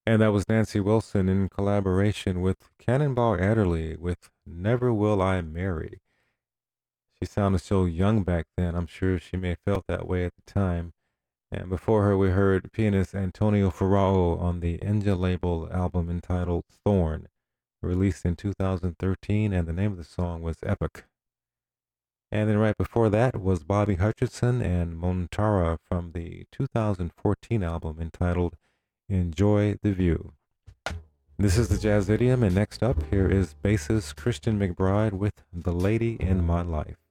And that was Nancy Wilson in collaboration with Cannonball Adderley with Never Will I Marry. She sounded so young back then. I'm sure she may have felt that way at the time. And before her, we heard pianist Antonio Ferrao on the Enja label album entitled Thorn, released in 2013, and the name of the song was Epic. And then right before that was Bobby Hutcherson and Montara from the 2014 album entitled Enjoy the View. This is the Jazz Idiom, and next up, here is bassist Christian McBride with The Lady in My Life.